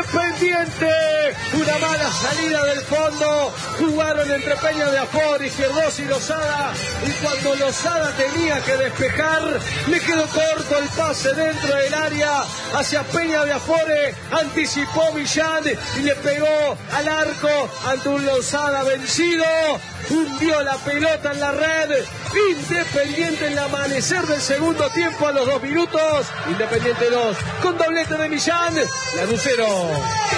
Independiente. Una mala salida del fondo. Jugaron entre Peña de Afor, Izquierdos y Lozada. Y cuando Lozada tenía que despejar, le quedó corto el pase dentro del área hacia Peña de Afore. Anticipó Millán y le pegó al arco ante un Lozada vencido. Hundió la pelota en la red. Independiente en el amanecer del segundo tiempo a los 2 minutos. Independiente 2 con doblete de Millán. Lanús 0.